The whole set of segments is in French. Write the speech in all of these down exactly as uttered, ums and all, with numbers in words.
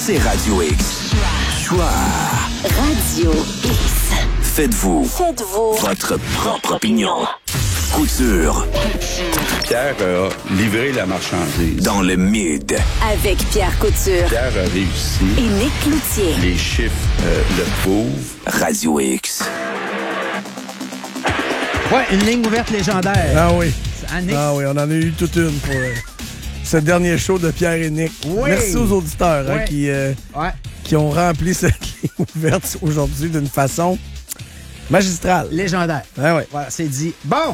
c'est Radio X. Choix. Radio X. Faites-vous. Faites-vous. Votre propre opinion. Couture. Pierre a livré la marchandise. Dans le mid. Avec Pierre Couture. Pierre a réussi. Et Nick Cloutier. Les chiffres euh, le prouvent. Radio X. Ouais, une ligne ouverte légendaire. Ah oui. Annick. Ah oui, on en a eu toute une pour euh, ce dernier show de Pierre et Nick. Oui. Merci aux auditeurs hein, Ouais. qui, euh, Ouais. qui ont rempli cette ligne ouverte aujourd'hui d'une façon magistrale. Légendaire. Ah ouais. Voilà, c'est dit. Bon,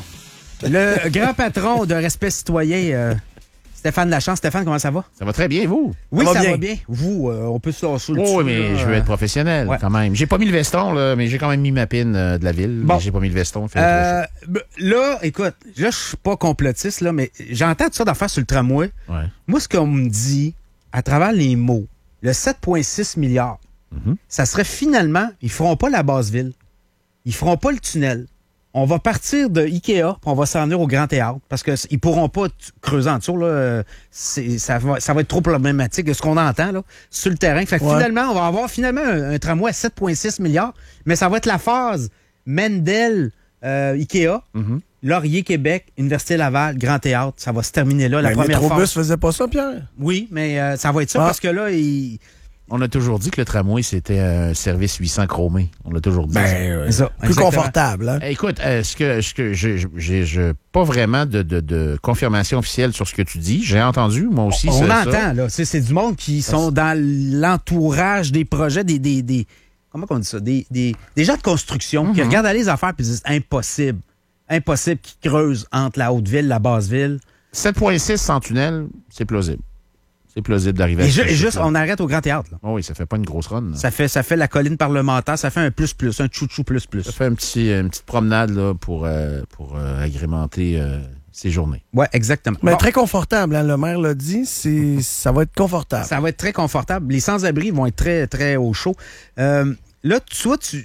le grand patron de Respect citoyen, euh, Stéphane Lachance. Stéphane, comment ça va? Ça va très bien, vous? Oui, Ça ça, va va bien. bien. Vous, euh, on peut se lâcher le Oh, dessus, mais là, je veux euh, être professionnel ouais. quand même. J'ai pas mis le veston, là, mais j'ai quand même mis ma pin euh, de la ville. Bon. Mais j'ai pas mis le veston. Fait Euh, ben, là, écoute, là, je suis pas complotiste, là, mais j'entends tout ça d'affaires sur le tramway. ouais. Moi, ce qu'on me dit, à travers les mots, le sept virgule six milliards, Mhm. ça serait finalement, ils feront pas la Basse-Ville. Ils feront pas le tunnel. On va partir de Ikea, puis on va s'en venir au Grand Théâtre, parce qu'ils pourront pas t- creuser en dessous, là. C'est, ça, va, ça va être trop problématique de ce qu'on entend, là, sur le terrain. Fait que Ouais. finalement, on va avoir finalement un, un tramway à sept virgule six milliards, mais ça va être la phase Mendel, euh, Ikea, Mhm. Laurier, Québec, Université Laval, Grand Théâtre. Ça va se terminer là, la Le première Métrobus phase. faisait pas ça, Pierre? Oui, mais euh, ça va être ça, Ah. parce que là, il... On a toujours dit que le tramway, c'était un service huit cents chromé. On l'a toujours dit. Ben, C'est ça, plus exactement. confortable, hein? Eh, Écoute, euh, ce que, ce que j'ai, j'ai, j'ai pas vraiment de, de, de confirmation officielle sur ce que tu dis. J'ai entendu, moi aussi. On ça, entend, ça. là. C'est, c'est du monde qui sont dans l'entourage des projets, des. des, des comment on dit ça? Des, des, des gens de construction qui regardent les affaires et disent impossible. Impossible qu'ils creusent entre la Haute-Ville, la Basse-Ville. sept virgule six sans tunnel, c'est plausible. C'est plausible d'arriver à Et ce ju- et juste, chiffre-là. on arrête au Grand Théâtre. Là. Oh oui, ça fait pas une grosse run. là. Ça fait, ça fait la colline parlementaire, ça fait un plus-plus, un chouchou plus-plus. Ça fait un petit, une petite promenade là, pour, euh, pour euh, agrémenter euh, ces journées. Ouais, exactement. Mais Bon, très confortable, hein, le maire l'a dit, c'est, ça va être confortable. ça va être très confortable. Les sans-abri vont être très, très au chaud. Euh, là, toi, tu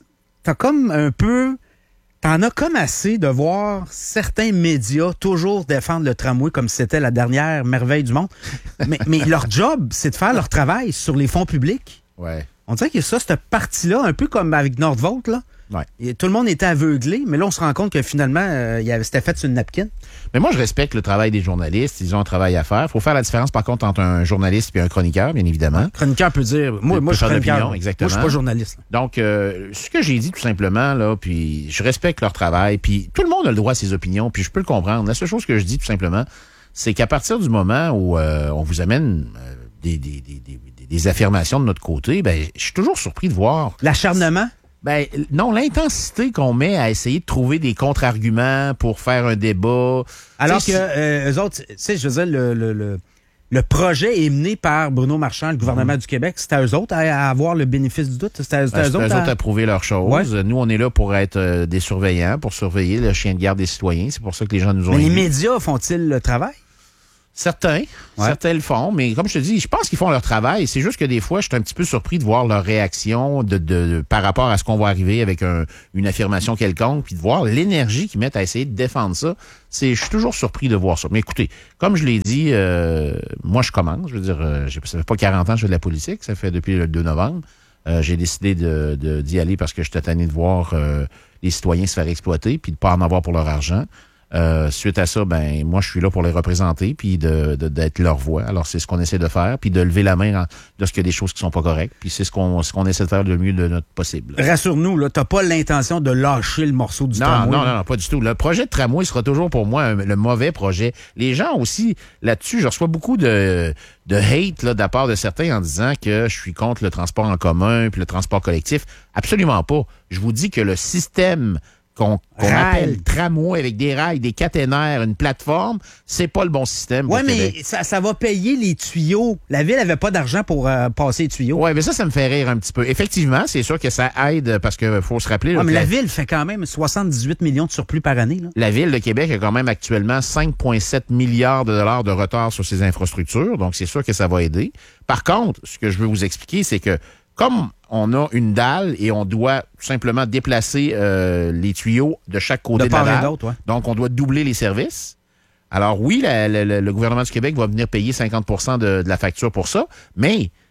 as comme un peu... T'en as comme assez de voir certains médias toujours défendre le tramway comme si c'était la dernière merveille du monde. mais, mais leur job, c'est de faire leur travail sur les fonds publics. Ouais. On dirait que ça, cette partie-là, un peu comme avec Nordvolt, là. Ouais. Et tout le monde était aveuglé, mais là, on se rend compte que finalement, euh, il y avait- c'était fait sur une napkin. Mais moi, je respecte le travail des journalistes. Ils ont un travail à faire. Il faut faire la différence, par contre, entre un journaliste et un chroniqueur, bien évidemment. Chroniqueur peut dire... Moi, Peut moi je suis faire chroniqueur. d'opinion, Moi, exactement. je suis pas journaliste. là. Donc, euh, ce que j'ai dit tout simplement, là, puis je respecte leur travail, puis tout le monde a le droit à ses opinions, puis je peux le comprendre. La seule chose que je dis tout simplement, c'est qu'à partir du moment où euh, on vous amène euh, des, des, des, des, des affirmations de notre côté, ben, je suis toujours surpris de voir... L'acharnement? Ben non, l'intensité qu'on met à essayer de trouver des contre-arguments pour faire un débat. Alors Tu que sais, euh, eux autres, tu sais, je veux dire, le, le, le, le projet est mené par Bruno Marchand, le gouvernement du Québec. C'était à eux autres à, à avoir le bénéfice du doute. C'était, c'était Ben, eux c'est autres, eux à... autres à prouver leurs choses. Nous, on est là pour être euh, des surveillants, pour surveiller le chien de garde des citoyens. C'est pour ça que les gens nous ont Mais les élus. médias font-ils le travail? Certains, certains le font, mais comme je te dis, je pense qu'ils font leur travail. C'est juste que des fois, je suis un petit peu surpris de voir leur réaction de, de, de- par rapport à ce qu'on va arriver avec un- une affirmation quelconque, puis de voir l'énergie qu'ils mettent à essayer de défendre ça. C'est, je suis toujours surpris de voir ça. Mais écoutez, comme je l'ai dit, euh, moi je commence. Je veux dire, euh, j'ai- ça fait pas quarante ans que je fais de la politique, ça fait depuis le deux novembre. Euh, j'ai décidé de, de- d'y aller parce que j'étais tanné de voir euh, les citoyens se faire exploiter, puis de pas en avoir pour leur argent. Euh, suite à ça, ben moi je suis là pour les représenter puis de, de d'être leur voix. Alors c'est ce qu'on essaie de faire, puis de lever la main en- lorsqu'il y a des choses qui sont pas correctes, puis c'est ce qu'on ce qu'on essaie de faire le mieux de notre possible. Rassure-nous, là, t'as pas l'intention de lâcher le morceau du Non, tramway. non, non, non, pas du tout. Le projet de tramway sera toujours pour moi un- le mauvais projet. Les gens aussi, là-dessus, je reçois beaucoup de, de hate là, de la part de certains en disant que je suis contre le transport en commun puis le transport collectif. Absolument pas. Je vous dis que le système qu'on, qu'on Rail. appelle tramway avec des rails, des caténaires, une plateforme, c'est pas le bon système. Ouais, pour mais Québec. ça, ça va payer les tuyaux. La ville avait pas d'argent pour euh, passer les tuyaux. Ouais, mais ça, ça me fait rire un petit peu. Effectivement, c'est sûr que ça aide parce que faut se rappeler. là, Ouais, mais que la ville fait quand même soixante-dix-huit millions de surplus par année. Là. La Ville de Québec a quand même actuellement cinq virgule sept milliards de dollars de retard sur ses infrastructures, donc c'est sûr que ça va aider. Par contre, ce que je veux vous expliquer, c'est que comme on a une dalle et on doit tout simplement déplacer euh, les tuyaux de chaque côté De de, la part et dalle, d'autre, ouais. donc on doit doubler les services. Alors oui, la- la- la- le gouvernement du Québec va venir payer cinquante pour cent de, de la facture pour ça, mais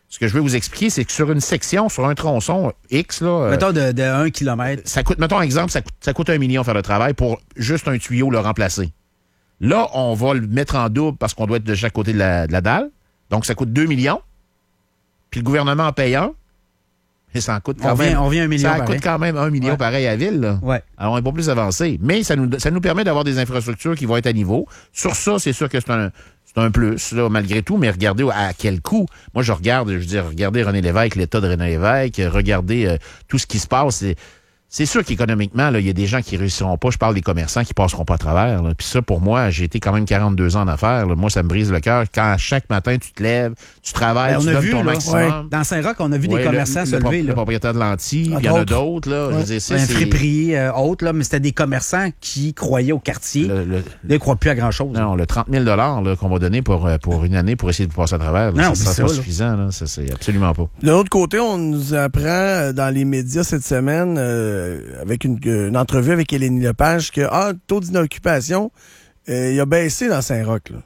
Ce que je veux vous expliquer, c'est que sur une section, sur un tronçon X, là, euh, Mettons de, de un kilomètre. ça coûte, mettons un exemple, ça coûte, ça coûte un million faire le travail pour juste un tuyau le remplacer. Là, on va le mettre en double parce qu'on doit être de chaque côté de la, de la dalle. Donc, ça coûte deux millions. Puis le gouvernement en paye un. Et ça en coûte quand On même. vient- on vient un million Ça en pareil. coûte quand même un million Ouais. pareil à la ville, là. Ouais. Alors, on est pas plus avancé. Mais ça nous, ça nous permet d'avoir des infrastructures qui vont être à niveau. Sur ça, c'est sûr que c'est un, c'est un plus, là, malgré tout. Mais regardez à quel coût. Moi, je regarde, je veux dire, regardez René Lévesque, l'état de René Lévesque, regardez euh, tout ce qui se passe. C'est, c'est sûr qu'économiquement, là, il y a des gens qui réussiront pas. Je parle des commerçants qui passeront pas à travers, là. Puis ça, pour moi, j'ai été quand même quarante-deux ans en affaires, là. Moi, ça me brise le cœur. Quand chaque matin, tu te lèves, tu travailles, Ben, tu on a donnes vu, ton là, maximum. Dans Saint-Roch, on a vu Ouais, des le- commerçants le, se le, lever. le là. propriétaire de lentilles, Entre il y en a autres. d'autres, là. Je veux dire, ça, Un c'est- friperie euh, autre, là, mais c'était des commerçants qui croyaient au quartier. le- le- Là, ils ne croient plus à grand-chose. Non, le trente mille dollars qu'on va donner pour, euh, pour une année pour essayer de passer à travers, là, Non, ça, mais ça ça, pas là. suffisant. Là. Ça, c'est absolument pas. De l'autre côté, on nous apprend euh, dans les médias cette semaine, euh, avec une, une entrevue avec Élénie Lepage, que ah, le taux d'inoccupation, euh, il a baissé dans Saint-Roch. Là.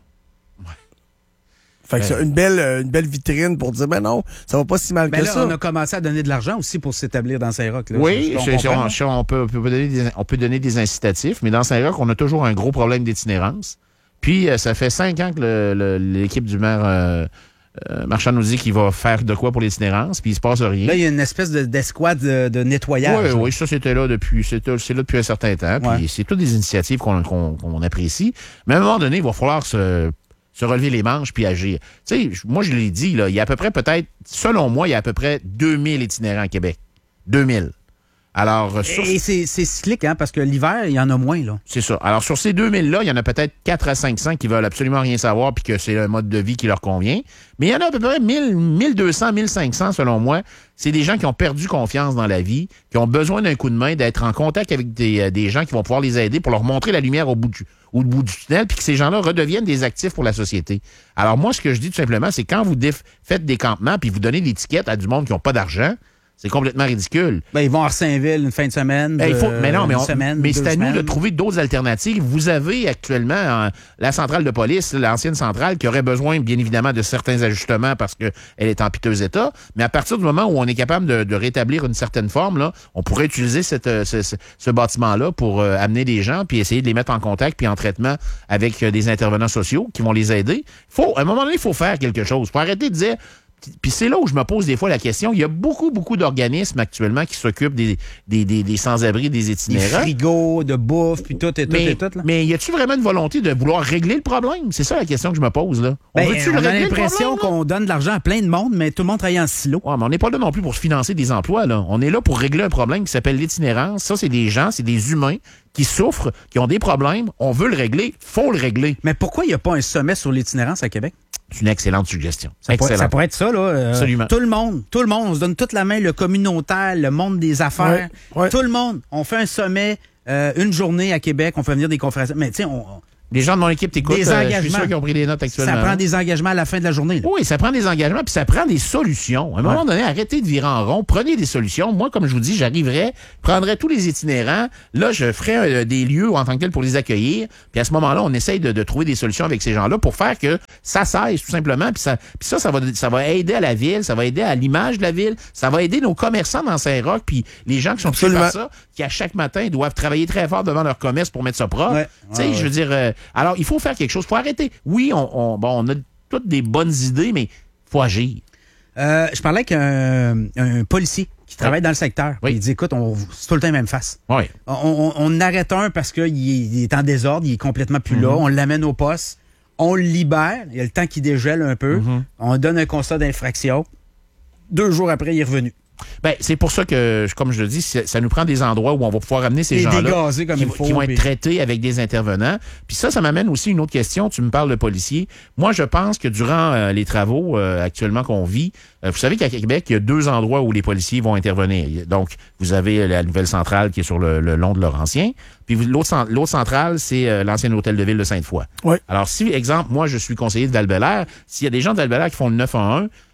Fait que Ben- c'est une belle, euh, une belle vitrine pour dire, ben non, ça va pas si mal Mais que là, ça. on a commencé à donner de l'argent aussi pour s'établir dans Saint-Roch. là. Oui, On c'est- c'est- comprend, on, là. c'est- on peut, on peut donner des, on peut donner des incitatifs, mais dans Saint-Roch, on a toujours un gros problème d'itinérance. Puis, euh, ça fait cinq ans que le- le- l'équipe du maire euh, euh, Marchand nous dit qu'il va faire de quoi pour l'itinérance, puis il se passe rien. Là, il y a une espèce de- d'escouade de, de nettoyage. Oui, là. oui, ça c'était là depuis, c'était, c'est là depuis un certain temps. Puis Ouais. c'est toutes des initiatives qu'on, qu'on, qu'on apprécie. Mais à un moment donné, il va falloir se, se relever les manches puis agir. Tu sais, moi je l'ai dit, là, il y a à peu près peut-être, selon moi, il y a à peu près deux mille itinérants à Québec. deux mille. Alors, euh, sur, Et c'est c'est cyclique, hein, parce que l'hiver, il y en a moins. Là. c'est ça. Alors, sur ces deux mille-là, il y en a peut-être quatre à cinq cents qui veulent absolument rien savoir puis que c'est un mode de vie qui leur convient. Mais il y en a à peu près mille, mille deux cents, mille cinq cents, selon moi. C'est des gens qui ont perdu confiance dans la vie, qui ont besoin d'un coup de main, d'être en contact avec des, euh, des gens qui vont pouvoir les aider pour leur montrer la lumière au bout du, au bout du tunnel puis que ces gens-là redeviennent des actifs pour la société. Alors, moi, ce que je dis tout simplement, c'est quand vous déf- faites des campements puis vous donnez l'étiquette à du monde qui n'ont pas d'argent, c'est complètement ridicule. Ben, ils vont à Saint-Ville une fin de semaine. Ben, il faut, de- mais non, mais, une on- semaine, mais deux c'est à nous de semaines. trouver d'autres alternatives. Vous avez actuellement euh, la centrale de police, l'ancienne centrale, qui aurait besoin, bien évidemment, de certains ajustements parce qu'elle est en piteux état. Mais à partir du moment où on est capable de, de rétablir une certaine forme, là, on pourrait utiliser cette, euh, ce, ce- ce bâtiment-là pour euh, amener des gens puis essayer de les mettre en contact puis en traitement avec euh, des intervenants sociaux qui vont les aider. Faut, à un moment donné, il faut faire quelque chose. Faut arrêter de dire. Puis c'est là où je me pose des fois la question. Il y a beaucoup, beaucoup d'organismes actuellement qui s'occupent des, des, des, des sans-abri, des Des itinérants. frigos, de bouffe, puis tout et tout Mais, et tout. Là. mais y a-tu vraiment une volonté de vouloir régler le problème? C'est ça la question que je me pose, là. On Ben, veut-tu on le a régler, le l'impression problème, là? qu'on donne de l'argent à plein de monde, mais tout le monde travaille en silo. Ouais, mais on n'est pas là non plus pour se financer des emplois, là. On est là pour régler un problème qui s'appelle l'itinérance. Ça, c'est des gens, c'est des humains qui souffrent, qui ont des problèmes. On veut le régler. Faut le régler. Mais pourquoi il n'y a pas un sommet sur l'itinérance à Québec? C'est une excellente suggestion. Ça pourrait, Excellent. ça pourrait être ça, là. euh, Absolument. Tout le monde, tout le monde, on se donne toute la main, le communautaire, le monde des affaires. Ouais, ouais. Tout le monde. On fait un sommet, euh, une journée à Québec, on fait venir des conférences. Mais tu sais, on, Les gens de mon équipe t'écoutent. Des euh, je suis engagements. sûr qu'ils ont pris des notes actuellement. ça prend des engagements à la fin de la journée. là. Oui, ça prend des engagements, puis ça prend des solutions. À un moment donné, arrêtez de virer en rond, prenez des solutions. Moi, comme je vous dis, j'arriverais, prendrais tous les itinérants, là, je ferais euh, des lieux en tant que tel pour les accueillir, puis à ce moment-là, on essaye de, de trouver des solutions avec ces gens-là pour faire que ça cesse, tout simplement, puis ça, puis ça, ça va, ça va aider à la ville, ça va aider à l'image de la ville, ça va aider nos commerçants dans Saint-Roch, puis les gens qui sont touchés par ça, qui à chaque matin doivent travailler très fort devant leur commerce pour mettre ça propre. Ouais. Tu sais, Ouais, je ouais. veux dire, euh, alors, il faut faire quelque chose, faut arrêter. Oui, on, on, bon, on a toutes des bonnes idées, mais faut agir. Euh, je parlais avec un, un policier qui travaille Oui. dans le secteur. Oui. Il dit, écoute, on, c'est tout le temps la même face. Oui. On, on, on arrête un parce qu'il est, il est en désordre, il est complètement plus Mm-hmm. là. On l'amène au poste. On le libère. Il y a le temps qu'il dégèle un peu. Mm-hmm. On donne un constat d'infraction. Deux jours après, il est revenu. Ben, c'est pour ça que, comme je le dis, ça, ça nous prend des endroits où on va pouvoir amener ces Et gens-là dégazés comme qui, il faut, qui vont puis- être traités avec des intervenants. Puis ça, ça m'amène aussi une autre question. Tu me parles de policiers. Moi, je pense que durant euh, les travaux euh, actuellement qu'on vit, euh, vous savez qu'à Québec, il y a deux endroits où les policiers vont intervenir. Donc, vous avez la nouvelle centrale qui est sur le, le long de Laurentien. Puis vous- l'autre, cent- l'autre centrale, c'est euh, l'ancien hôtel de ville de Sainte-Foy. Oui. Alors, si, exemple, moi, je suis conseiller de Val-Bélair, s'il y a des gens de Val-Bélair qui font le neuf un un,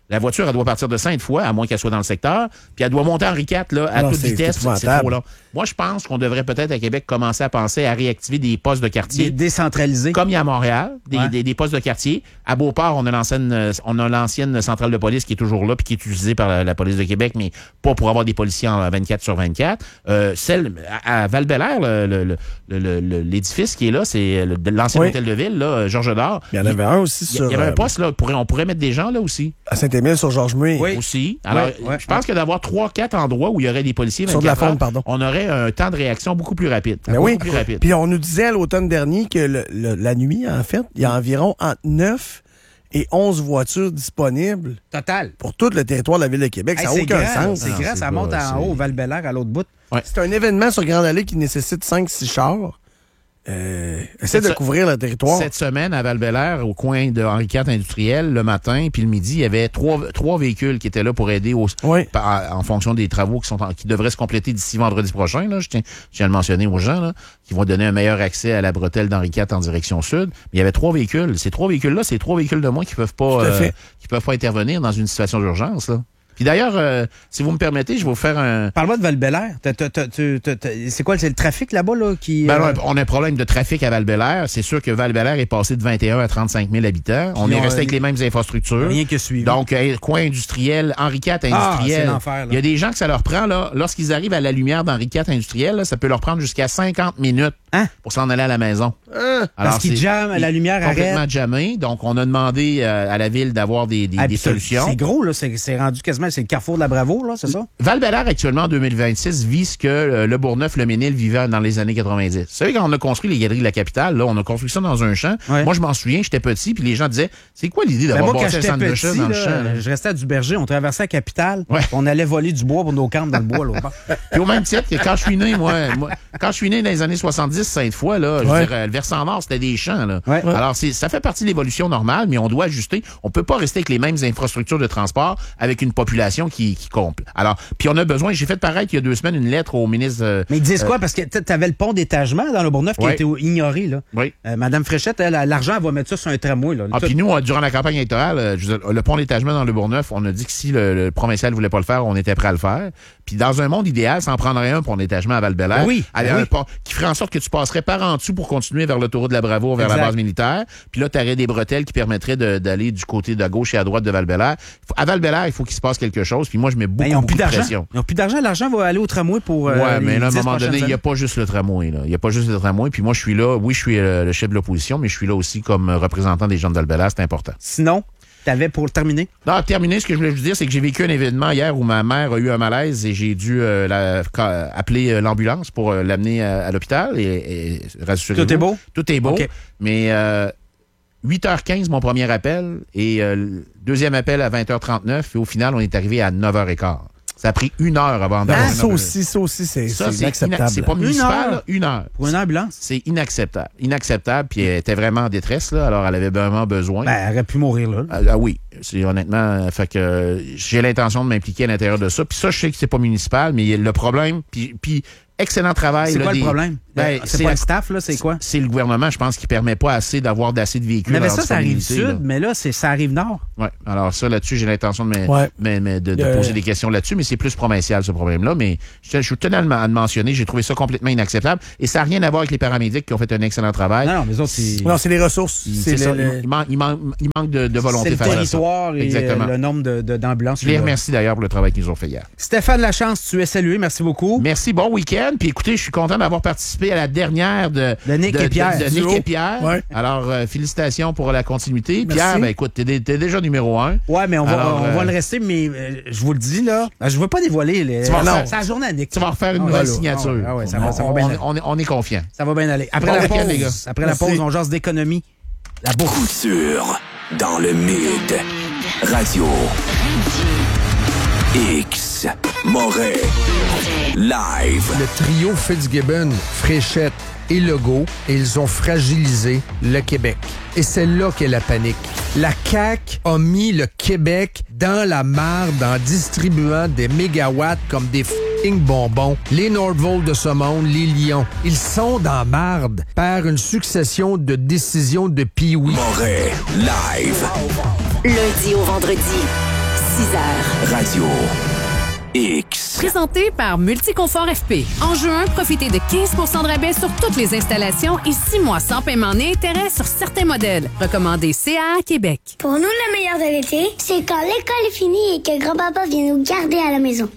La voiture, elle doit partir de Sainte-Foy, à moins qu'elle soit dans le secteur, puis elle doit monter Henri quatre là, à Non, toute c'est vitesse. C'est épouvantable. trop long. Moi, je pense qu'on devrait peut-être à Québec commencer à penser à réactiver des postes de quartier. Dé- décentralisé. Comme il y a à Montréal, des, Ouais. des, des postes de quartier. À Beauport, on a l'ancienne, euh, on a l'ancienne centrale de police qui est toujours là puis qui est utilisée par la, la police de Québec, mais pas pour avoir des policiers en vingt-quatre sur vingt-quatre. Euh, celle à, à Val-Bélair, le, le, le, le, le- l'édifice qui est là, c'est le, de l'ancien Oui. hôtel de ville, là, Georges Dard. Il y en avait un aussi Il y, sur, il y avait un euh, poste là, on pourrait, on pourrait mettre des gens là aussi. à Saint-Émile sur Georges Muir. Oui. Aussi. Alors, Ouais, ouais, je pense ouais. que d'avoir trois, quatre endroits où il y aurait des policiers Sur de la vingt-quatre heures, faune, pardon. on aurait un temps de réaction beaucoup plus rapide. Ben beaucoup oui. plus rapide. Puis on nous disait à l'automne dernier que le- le- la nuit, en fait, il y a environ entre neuf et onze voitures disponibles Total. pour tout le territoire de la Ville de Québec. Hey, ça n'a c'est aucun grand, sens. C'est Non, grand, c'est ça pas- monte en c'est- haut, Val-Bélair, à l'autre bout. C'est un événement sur Grande Allée qui nécessite cinq six chars. Euh, essaie de Cette- couvrir le territoire. Cette semaine, à Val-Bélair, au coin de Henri quatre industriel, le matin, puis le midi, il y avait trois, trois véhicules qui étaient là pour aider au, Oui. par- en fonction des travaux qui sont en- qui devraient se compléter d'ici vendredi prochain. Là, je tiens, je tiens à le mentionner aux gens, là, qui vont donner un meilleur accès à la bretelle d'Henri quatre en direction sud. Mais il y avait trois véhicules. Ces trois véhicules-là, c'est trois véhicules de moins qui peuvent pas, Tout à fait. qui peuvent pas intervenir dans une situation d'urgence. Là. Puis d'ailleurs, euh, si vous me permettez, je vais vous faire un. Parle-moi de Val-Bélair. T'as- t'as- t'as- t'as- t'as- t'as- C'est quoi, c'est le trafic là-bas là, qui... Ben, euh, non, on a un problème de trafic à Val-Bélair. C'est sûr que Val-Bélair est passé de vingt et un à trente-cinq mille habitants. On Puis est on- resté avec les mêmes infrastructures. Rien que suivi. Donc, euh, coin industriel, Henri quatre Ah, industriel. c'est l'enfer, là. Il y a des gens que ça leur prend, là, lorsqu'ils arrivent à la lumière d'Henri quatre industriel, là, ça peut leur prendre jusqu'à cinquante minutes Hein? pour s'en aller à la maison. Hein? Parce qu'ils c'est- jamment, la lumière complètement arrête. jammé. Donc, on a demandé euh, à la ville d'avoir des, des, Ah, des puis c'est- solutions. C'est gros, là. C'est c'est rendu quasiment... C'est le carrefour de la Bravo, là, c'est ça? Val-Bélair, actuellement, en deux mille vingt-six, vit ce que euh, le Bourgneuf, le Ménil vivaient dans les années quatre-vingt-dix. Vous savez, quand on a construit les galeries de la capitale, là, on a construit ça dans un champ. Ouais. Moi, je m'en souviens, j'étais petit, puis les gens disaient, c'est quoi l'idée Ben d'avoir moi, quand bâti un j'étais centre de petit, chasse dans le là, champ? là? je restais à Duberger, on traversait la capitale, Ouais. on allait voler du bois pour nos camps dans le bois. Là, Puis au même titre que quand je suis né, moi, moi, quand je suis né dans les années soixante-dix, Sainte-Foy, là, je veux Ouais. dire, euh, le versant nord, c'était des champs, là. Ouais. Alors, c'est, ça fait partie de l'évolution normale, mais on doit ajuster. On peut pas rester avec les mêmes infrastructures de transport avec une population qui, qui comble. Alors, puis on a besoin, j'ai fait pareil il y a deux semaines, une lettre au ministre. euh, Mais ils disent quoi? Parce que tu avais le pont d'étagement dans le Bourgneuf qui Ouais. a été ignoré. Là. Oui. Euh, Madame Fréchette, elle, l'argent, elle va mettre ça sur un tramway. Là. Ah, Tout- puis nous, euh, durant la campagne électorale, euh, je veux dire, le pont d'étagement dans le Bourgneuf, on a dit que si le, le provincial voulait pas le faire, on était prêt à le faire. Puis dans un monde idéal, ça en prendrait un pont d'étagement à Val-Bélair. Ben oui, Avec ben un oui. pont qui ferait en sorte que tu passerais par en dessous pour continuer vers l'autoroute de la Bravoure, vers Exact. la base militaire. Puis là, tu aurais des bretelles qui permettraient de- d'aller du côté de gauche et à droite de Val-Bélair. Faut- À Val-Bélair, il faut qu'il se passe quelque chose. Puis moi, je mets beaucoup, Ben, ils n'ont beaucoup plus de d'argent. pression. Ils n'ont plus d'argent. L'argent va aller au tramway pour. euh, Ouais, les mais là, à un dix moment prochaines donné, il n'y a années. pas juste le tramway. Là. Il n'y a pas juste le tramway. Puis moi, je suis là. Oui, je suis euh, le chef de l'opposition, mais je suis là aussi comme représentant des gens de Val-Bélair. C'est important. Sinon, tu avais pour le terminer. Non, terminé, ce que je voulais vous dire, c'est que j'ai vécu un événement hier où ma mère a eu un malaise et j'ai dû euh, la- ca- appeler euh, l'ambulance pour euh, l'amener à, à l'hôpital. Et, et rassurez-vous, Tout est beau? Tout est beau. OK. Mais euh, huit heures quinze, mon premier appel, et euh, le deuxième appel à vingt heures trente-neuf, et au final, on est arrivé à neuf heures quinze. Ça a pris une heure avant d'avoir Ah, une ça ambulance. aussi, ça aussi, c'est Ça, c'est c'est inacceptable. ina- c'est pas Une municipal, heure? là, une heure. Pour une ambulance. C'est inacceptable. Inacceptable, puis elle était vraiment en détresse, là, alors elle avait vraiment besoin. Ben, elle aurait pu mourir là. Ah, ah oui, c'est honnêtement, euh, fait que euh, j'ai l'intention de m'impliquer à l'intérieur de ça. Puis ça, je sais que c'est pas municipal, mais le problème, puis, puis excellent travail. C'est là, quoi des- le problème? Ben, c'est pas la- le staff, là, c'est quoi? C'est le gouvernement, je pense, qui permet pas assez d'avoir d'assez de véhicules. Mais, mais en ça, ça arrive disponibilité, sud, là. mais là, c'est, ça arrive nord. Ouais. Alors ça, là-dessus, j'ai l'intention de, me- Ouais. me- me- de, de Euh, poser des questions là-dessus, mais c'est plus provincial, ce problème-là. Mais je, je tenais à le à le mentionner, j'ai trouvé ça complètement inacceptable. Et ça n'a rien à voir avec les paramédics qui ont fait un excellent travail. Non, non, mais les autres, c'est, Non, c'est les ressources. C'est C'est ça, le- le- il, manque, il, manque, il manque de, de volonté c'est le face à ça. territoire et Exactement. euh, le nombre de, de, d'ambulances. Je les là. remercie d'ailleurs pour le travail qu'ils ont fait hier. Stéphane Lachance, tu es salué. Merci beaucoup. Merci, bon week-end. Puis écoutez, je suis content d'avoir participé à la dernière de, De Nick et Pierre. De, de Duo. Nick et Pierre. Ouais. Alors, euh, félicitations pour la continuité. Merci. Pierre, ben écoute, t'es, dé- t'es déjà numéro un. Ouais, mais on va, Alors, on euh, va le rester, mais euh, je vous le dis, là, ben, je veux pas dévoiler. Les, Tu vas c'est- faire- c'est la journée à Nick. Tu vas refaire une Ah, nouvelle ouais, signature. Ah ouais, ça va- ça va on, bien on- aller. on est, on est confiant. Ça va bien aller. Après Bon la week-end, pause, les gars. après la Merci. pause, on jase d'économie. La bourse. Coup sûr dans le mid. Radio. X. Moret. Live. Le trio Fitzgibbon, Fréchette et Legault, ils ont fragilisé le Québec. Et c'est là qu'est la panique. La C A Q a mis le Québec dans la marde en distribuant des mégawatts comme des f***ing bonbons. Les Nordvolt de ce monde, les Lions, ils sont dans la marde par une succession de décisions de pee-wee. Moret. Live. Lundi au vendredi, six heures. Radio X. Présenté par Multiconfort F P. En juin, profitez de quinze pour cent de rabais sur toutes les installations et six mois sans paiement ni intérêt sur certains modèles. Recommandé C A A Québec. Pour nous, le meilleur de l'été, c'est quand l'école est finie et que grand-papa vient nous garder à la maison.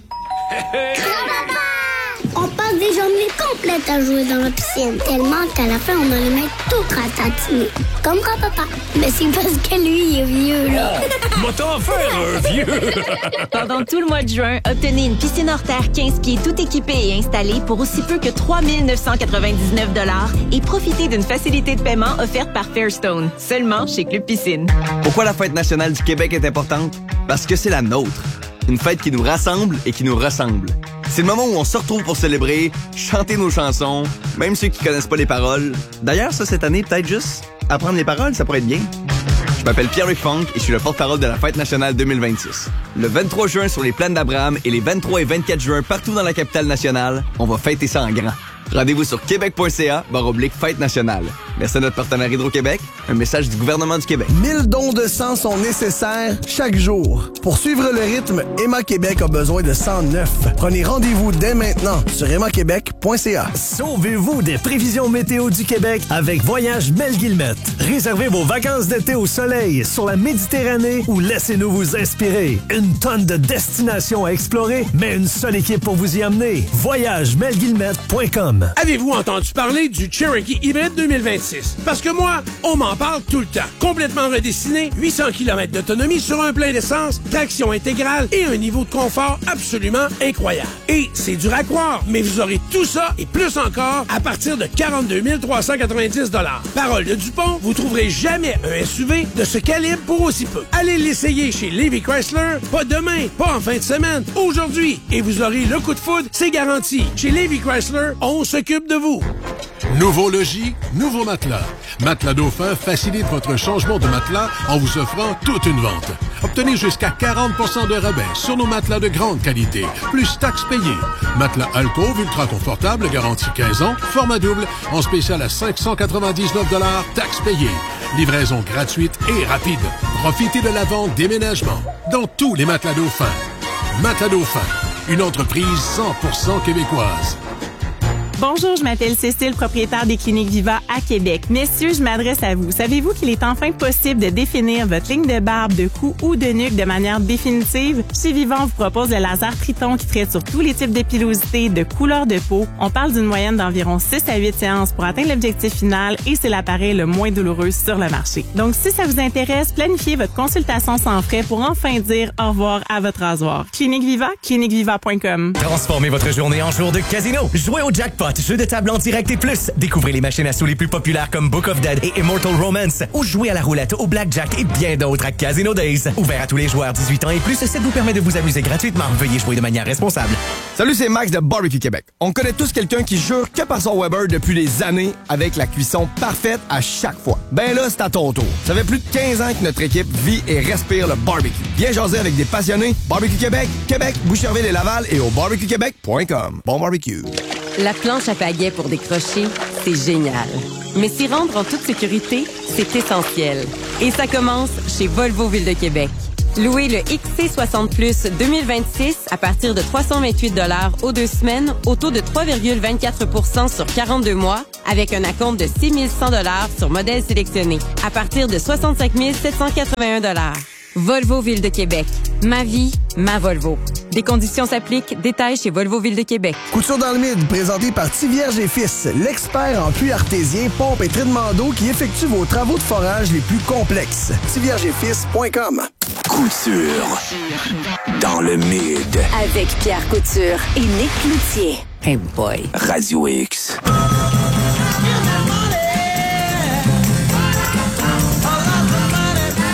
Grand-papa! On passe des journées complètes à jouer dans la piscine. Tellement qu'à la fin, on a les mains toutes ratatinées. Comme grand-papa. Mais c'est parce que lui, il est vieux, là. Moi, t'en faire un vieux! Pendant tout le mois de juin, obtenez une piscine hors terre quinze pieds tout équipée et installée pour aussi peu que trois mille neuf cent quatre-vingt-dix-neuf dollars et profitez d'une facilité de paiement offerte par Fairstone, seulement chez Club Piscine. Pourquoi la fête nationale du Québec est importante? Parce que c'est la nôtre. Une fête qui nous rassemble et qui nous ressemble. C'est le moment où on se retrouve pour célébrer, chanter nos chansons, même ceux qui connaissent pas les paroles. D'ailleurs, ça, cette année, peut-être juste apprendre les paroles, ça pourrait être bien. Je m'appelle Pierre-Luc Funk et je suis le porte-parole de la Fête nationale deux mille vingt-six. Le vingt-trois juin sur les plaines d'Abraham et les vingt-trois et vingt-quatre juin partout dans la capitale nationale, on va fêter ça en grand. Rendez-vous sur québec.ca barre oblique fête nationale. Merci à notre partenaire Hydro-Québec. Un message du gouvernement du Québec. mille dons de sang sont nécessaires chaque jour. Pour suivre le rythme, Emma Québec a besoin de sang neuf. Prenez rendez-vous dès maintenant sur emma québec point c a. Sauvez-vous des prévisions météo du Québec avec Voyage Mel Guillemette. Réservez vos vacances d'été au soleil, sur la Méditerranée ou laissez-nous vous inspirer. Une tonne de destinations à explorer, mais une seule équipe pour vous y amener. voyage mel guillemette point com. Avez-vous entendu parler du Cherokee Hybrid deux mille vingt-six? Parce que moi, on m'en parle tout le temps. Complètement redessiné, huit cents kilomètres d'autonomie sur un plein d'essence, traction intégrale et un niveau de confort absolument incroyable. Et c'est dur à croire, mais vous aurez tout ça et plus encore à partir de quarante-deux mille trois cent quatre-vingt-dix dollars. Parole de Dupont, vous trouverez jamais un S U V de ce calibre pour aussi peu. Allez l'essayer chez Levi Chrysler, pas demain, pas en fin de semaine, aujourd'hui. Et vous aurez le coup de foudre, c'est garanti. Chez Levi Chrysler, on s'occupe de vous. Nouveau logis, nouveau matelas. Matelas Dauphin facilite votre changement de matelas en vous offrant toute une vente. Obtenez jusqu'à quarante pour cent de rabais sur nos matelas de grande qualité, plus taxes payées. Matelas Alcove ultra confortable, garantie quinze ans, format double, en spécial à cinq cent quatre-vingt-dix-neuf dollars, taxes payées. Livraison gratuite et rapide. Profitez de la vente déménagement dans tous les matelas Dauphin. Matelas Dauphin, une entreprise cent pour cent québécoise. Bonjour, je m'appelle Cécile, propriétaire des Cliniques Viva à Québec. Messieurs, je m'adresse à vous. Savez-vous qu'il est enfin possible de définir votre ligne de barbe, de cou ou de nuque de manière définitive? Chez Vivant, on vous propose le laser Triton qui traite sur tous les types d'épilosité, de couleur de peau. On parle d'une moyenne d'environ six à huit séances pour atteindre l'objectif final et c'est l'appareil le moins douloureux sur le marché. Donc, si ça vous intéresse, planifiez votre consultation sans frais pour enfin dire au revoir à votre rasoir. Clinique Viva, clinique viva point com. Transformez votre journée en jour de casino. Jouez au jackpot, jeu de table en direct et plus. Découvrez les machines à sous les plus populaires comme Book of Dead et Immortal Romance. Ou jouez à la roulette, au blackjack et bien d'autres à Casino Days. Ouvert à tous les joueurs dix-huit ans et plus, ça vous permet de vous amuser gratuitement. Veuillez jouer de manière responsable. Salut, c'est Max de Barbecue Québec. On connaît tous quelqu'un qui jure que par son Weber depuis des années avec la cuisson parfaite à chaque fois. Ben là, c'est à ton tour. Ça fait plus de quinze ans que notre équipe vit et respire le barbecue. Viens jaser avec des passionnés. Barbecue Québec, Québec, Boucherville et Laval et au barbecue québec point com. Bon barbecue. La planche à pagaie pour décrocher, c'est génial. Mais s'y rendre en toute sécurité, c'est essentiel. Et ça commence chez Volvo Ville de Québec. Louez le X C soixante plus deux mille vingt-six à partir de trois cent vingt-huit dollars aux deux semaines au taux de trois virgule vingt-quatre pour cent sur quarante-deux mois avec un acompte de six mille cent dollars sur modèle sélectionné à partir de soixante-cinq mille sept cent quatre-vingt-un dollars. Volvo Ville de Québec. Ma vie, ma Volvo. Des conditions s'appliquent. Détails chez Volvo Ville de Québec. Couture dans le mid, présenté par Tivierge et Fils, l'expert en puits artésien, pompe et traitement d'eau qui effectue vos travaux de forage les plus complexes. tivierge et fils point com. Couture dans le mid. Avec Pierre Couture et Nick Cloutier. Hey boy. Radio X. Oh,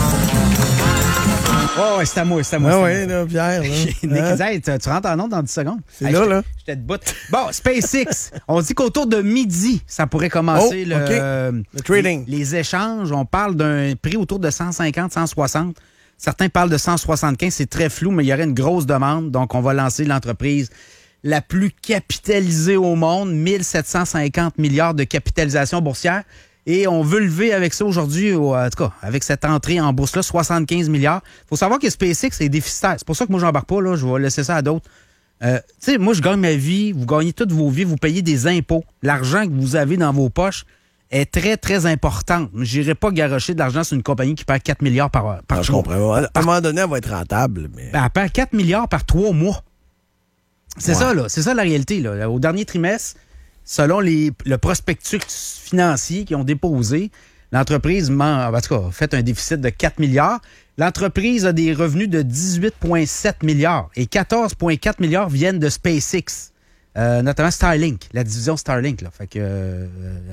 ouais, c'est à moi, c'est à moi. Ah ouais, là, Pierre. Là. Nick, hein? hey, tu, tu rentres en onde dans dix secondes. C'est hey, là, là. J'étais debout. Bon, SpaceX. On dit qu'autour de midi, ça pourrait commencer oh, le, okay. euh, le trading. Les, les échanges. On parle d'un prix autour de cent cinquante, cent soixante. Certains parlent de cent soixante-quinze. C'est très flou, mais il y aurait une grosse demande. Donc, on va lancer l'entreprise la plus capitalisée au monde, mille sept cent cinquante milliards de capitalisation boursière. Et on veut lever avec ça aujourd'hui, en tout cas, avec cette entrée en bourse-là, soixante-quinze milliards. Il faut savoir que SpaceX est déficitaire. C'est pour ça que moi, je n'embarque pas, là. Je vais laisser ça à d'autres. Euh, tu sais, moi, je gagne ma vie. Vous gagnez toutes vos vies. Vous payez des impôts. L'argent que vous avez dans vos poches est très, très important. Je n'irai pas garocher de l'argent sur une compagnie qui perd quatre milliards par, par non, jour. Je comprends. À un moment donné, elle va être rentable. Mais... Ben, elle perd quatre milliards par trois mois. C'est ouais. ça, là. C'est ça, la réalité, là. Au dernier trimestre, selon les, le prospectus financier qu'ils ont déposé, l'entreprise en tout cas, a fait un déficit de quatre milliards. L'entreprise a des revenus de dix-huit virgule sept milliards et quatorze virgule quatre milliards viennent de SpaceX, euh, notamment Starlink, la division Starlink. Là. Fait que, euh,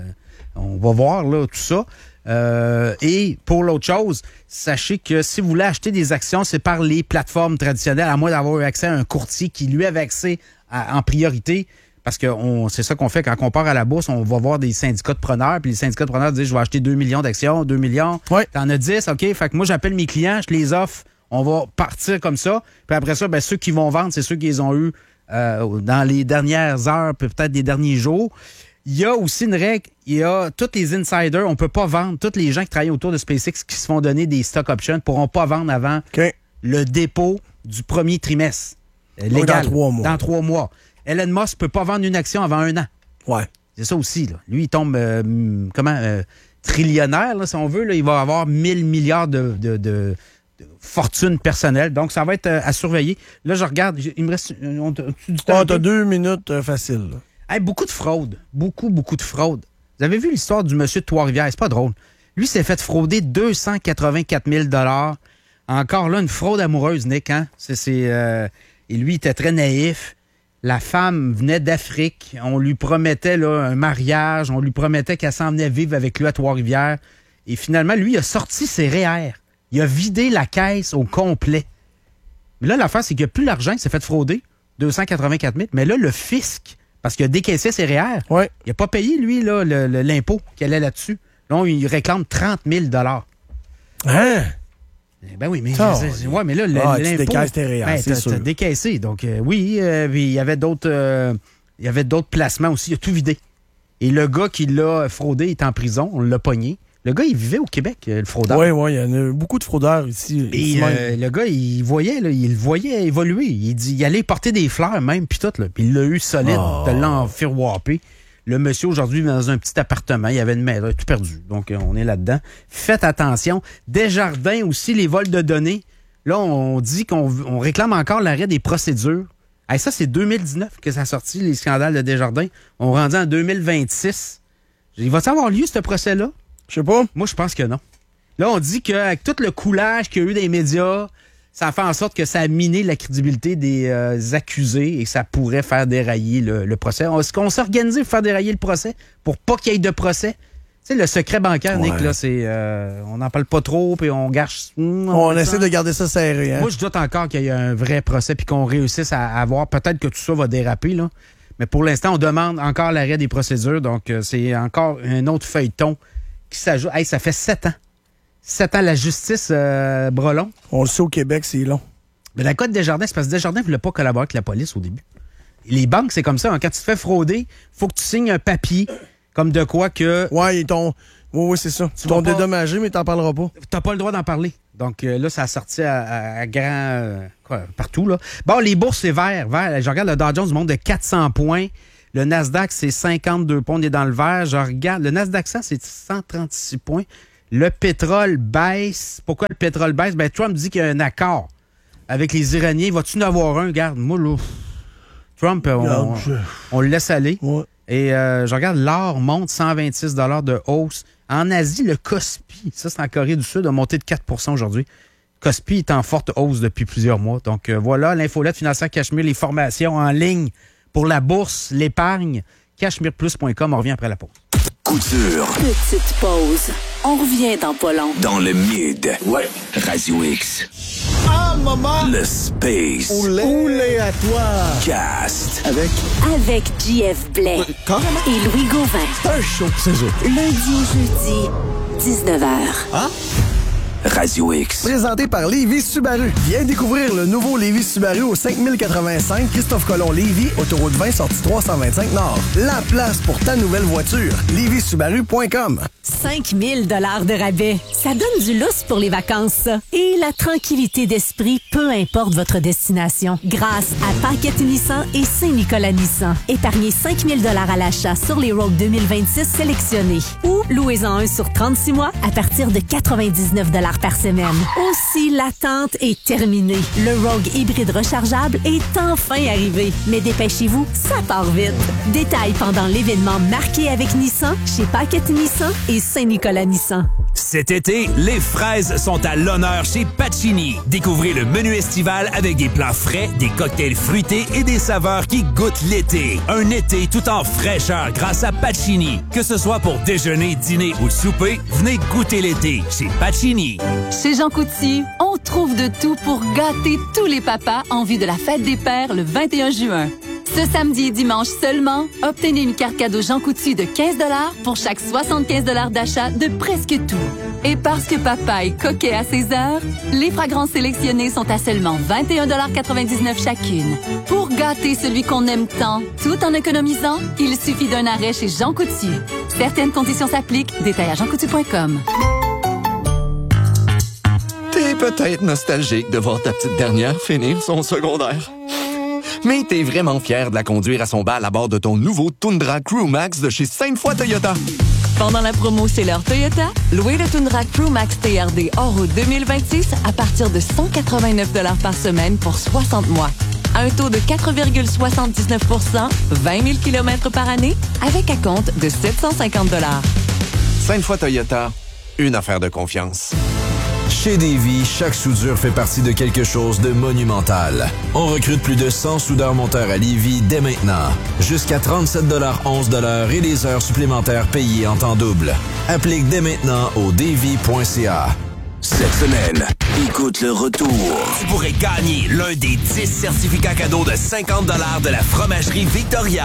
on va voir là, tout ça. Euh, et pour l'autre chose, sachez que si vous voulez acheter des actions, c'est par les plateformes traditionnelles, à moins d'avoir eu accès à un courtier qui lui avait accès à, en priorité. Parce que on, c'est ça qu'on fait quand on part à la bourse, on va voir des syndicats de preneurs, puis les syndicats de preneurs disent je vais acheter deux millions d'actions, deux millions. Ouais. T'en as dix, OK. Fait que moi, j'appelle mes clients, je les offre, on va partir comme ça. Puis après ça, ben, ceux qui vont vendre, c'est ceux qui les ont eu euh, dans les dernières heures, puis peut-être des derniers jours. Il y a aussi une règle, il y a tous les insiders, on peut pas vendre, tous les gens qui travaillent autour de SpaceX qui se font donner des stock options ne pourront pas vendre avant okay. le dépôt du premier trimestre. Légal. Donc dans trois mois. Dans trois mois. Elon Musk peut pas vendre une action avant un an. Ouais. C'est ça aussi, là. Lui, il tombe, euh, comment, euh, trillionnaire, là, si on veut. Là, il va avoir mille milliards de, de, de, de fortune personnelle. Donc, ça va être euh, à surveiller. Là, je regarde, il me reste... On, tu, tu, tu oh, t'as deux minutes euh, faciles. Hey, beaucoup de fraude. Beaucoup, beaucoup de fraude. Vous avez vu l'histoire du monsieur de Trois-Rivières? C'est pas drôle. Lui s'est fait frauder deux cent quatre-vingt-quatre mille dollars. Encore là, une fraude amoureuse, Nick, hein? C'est, c'est, euh, et lui, il était très naïf. La femme venait d'Afrique. On lui promettait là, un mariage. On lui promettait qu'elle s'en venait vivre avec lui à Trois-Rivières. Et finalement, lui, il a sorti ses R E E R. Il a vidé la caisse au complet. Mais là, l'affaire, c'est qu'il n'y a plus l'argent qui s'est fait frauder. deux cent quatre-vingt-quatre mille. Mais là, le fisc, parce qu'il a décaissé ses R E E R, ouais. il n'a pas payé, lui, là, le, le, l'impôt qu'elle est là-dessus. Là, il réclame trente mille dollars. Hein? Ben oui, mais, ça, c'est, ouais, mais là, ah, l'impôt... tu décaisses tes R E E R, ben, c'est t'as, sûr. t'as décaissé. Donc, euh, oui, euh, puis il y avait d'autres... Euh, il y avait d'autres placements aussi. Il a tout vidé. Et le gars qui l'a fraudé est en prison. On l'a pogné. Le gars, il vivait au Québec, le fraudeur. Oui, oui, il y en a beaucoup de fraudeurs ici. Et ici euh, le gars, il voyait, là, il le voyait évoluer. Il dit, il allait porter des fleurs même, puis tout, là. Puis il l'a eu solide, oh. de l'enfirouapé. Le monsieur, aujourd'hui, vit dans un petit appartement. Il avait une maison, tout perdu. Donc, on est là-dedans. Faites attention. Desjardins aussi, les vols de données. Là, on dit qu'on on réclame encore l'arrêt des procédures. Hey, ça, c'est deux mille dix-neuf que ça a sorti, les scandales de Desjardins. On rendait en deux mille vingt-six. Il va-t-il avoir lieu, ce procès-là? Je sais pas. Moi, je pense que non. Là, on dit qu'avec tout le coulage qu'il y a eu des médias, ça a fait en sorte que ça a miné la crédibilité des euh, accusés et que ça pourrait faire dérailler le, le procès. Est-ce qu'on s'est organisé pour faire dérailler le procès pour pas qu'il y ait de procès? Tu sais, le secret bancaire, ouais. Nick, là, c'est... Euh, on n'en parle pas trop, puis on gâche... On, on essaie de garder ça serré, hein? Moi, je doute encore qu'il y ait un vrai procès puis qu'on réussisse à avoir... Peut-être que tout ça va déraper, là. Mais pour l'instant, on demande encore l'arrêt des procédures. Donc, euh, c'est encore un autre feuilleton qui s'ajoute. Hey, ça fait sept ans. Sept ans, la justice, euh, Brelon. On le sait, au Québec, c'est long. Mais la Côte Desjardins, c'est parce que Desjardins ne voulait pas collaborer avec la police au début. Et les banques, c'est comme ça. Hein, quand tu te fais frauder, il faut que tu signes un papier comme de quoi que... Ouais, ils t'ont... Oui, oui, c'est ça. Ils t'ont dédommagé, mais t'en parleras pas. T'as pas le droit d'en parler. Donc euh, là, ça a sorti à, à, à grand... Euh, quoi, partout, là. Bon, les bourses, c'est vert. vert. Je regarde le Dow Jones monte de quatre cents points. Le Nasdaq, c'est cinquante-deux points. On est dans le vert. Je regarde... Le Nasdaq cent, c'est cent trente-six points. Le pétrole baisse. Pourquoi le pétrole baisse? Ben, Trump dit qu'il y a un accord avec les Iraniens. Va-tu en avoir un? Regarde, moi, là... Trump, on, on, on le laisse aller. Ouais. Et euh, je regarde, l'or monte cent vingt-six dollars de hausse. En Asie, le Kospi, ça c'est en Corée du Sud, a monté de quatre pour cent aujourd'hui. Kospi est en forte hausse depuis plusieurs mois. Donc euh, voilà, l'infolette financière Cachemire, les formations en ligne pour la bourse, l'épargne. cachemire plus point com, on revient après la pause. Couture. Petite pause. On revient dans pas long. Dans le mid. Ouais. Radio X. Ah, maman! Le Space. Oulé, Oulé à toi! Cast. Avec... Avec J F Blais. Carrément. Et Louis Gauvin. C'est un show, c'est ça. Lundi, jeudi, dix-neuf heures. Hein? Radio X. Présenté par Lévis Subaru. Viens découvrir le nouveau Lévis Subaru au cinq mille quatre-vingt-cinq Christophe Colomb Lévis, autoroute vingt, sortie trois cent vingt-cinq Nord. La place pour ta nouvelle voiture. lévis subaru point com. cinq mille dollars de rabais. Ça donne du lousse pour les vacances, ça. Et la tranquillité d'esprit, peu importe votre destination. Grâce à Paquette Nissan et Saint-Nicolas Nissan. Épargnez cinq mille dollars à l'achat sur les Rogue deux mille vingt-six sélectionnés. Ou louez-en un sur trente-six mois à partir de quatre-vingt-dix-neuf dollars par semaine. Aussi, l'attente est terminée. Le Rogue hybride rechargeable est enfin arrivé. Mais dépêchez-vous, ça part vite. Détails pendant l'événement marqué avec Nissan chez Paquette Nissan et Saint-Nicolas Nissan. Cet été, les fraises sont à l'honneur chez Pacini. Découvrez le menu estival avec des plats frais, des cocktails fruités et des saveurs qui goûtent l'été. Un été tout en fraîcheur grâce à Pacini. Que ce soit pour déjeuner, dîner ou souper, venez goûter l'été chez Pacini. Chez Jean Coutu, on trouve de tout pour gâter tous les papas en vue de la fête des pères le vingt et un juin. Ce samedi et dimanche seulement, obtenez une carte cadeau Jean Coutu de quinze dollars pour chaque soixante-quinze dollars d'achat de presque tout. Et parce que papa est coquet à ses heures, les fragrances sélectionnées sont à seulement vingt et un virgule quatre-vingt-dix-neuf chacune. Pour gâter celui qu'on aime tant, tout en économisant, il suffit d'un arrêt chez Jean Coutu. Certaines conditions s'appliquent. Détail à jean coutu point com. T'es peut-être nostalgique de voir ta petite dernière finir son secondaire. Mais t'es vraiment fier de la conduire à son bal à bord de ton nouveau Tundra Crew Max de chez Sainte-Foy Toyota. Pendant la promo C'est l'heure Toyota, louez le Tundra Crew Max T R D hors route deux mille vingt-six à partir de cent quatre-vingt-neuf dollars par semaine pour soixante mois. À un taux de quatre virgule soixante-dix-neuf pour cent, vingt mille kilomètres par année, avec un compte de sept cent cinquante dollars. Sainte-Foy Toyota, une affaire de confiance. Chez Davy, chaque soudure fait partie de quelque chose de monumental. On recrute plus de cent soudeurs-monteurs à Lévis dès maintenant. Jusqu'à trente-sept dollars onze de l'heure et des heures supplémentaires payées en temps double. Applique dès maintenant au davy point c a. Cette semaine, écoute le retour. Tu pourrais gagner l'un des dix certificats cadeaux de cinquante dollars de la Fromagerie Victoria.